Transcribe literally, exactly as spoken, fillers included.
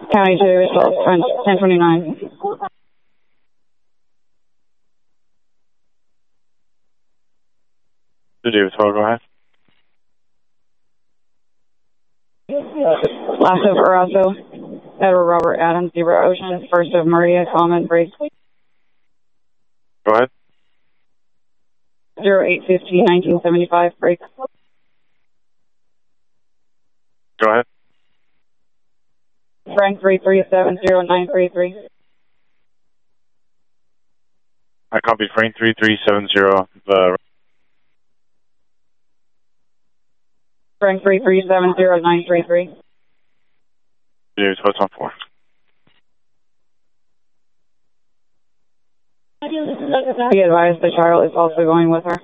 County two, ten twenty-nine. two David twelve, go ahead. Last of Erazo, Edward Robert Adams, Zebra Ocean, first of Maria, Common, break. Go ahead. zero eight fifteen, nineteen seventy-five, break. Go ahead. Frank three three seven zero nine three three. I copy Frank three three seven zero. The Frank three three seven zero nine three three. David twelve on four. Be advised the child is also going with her.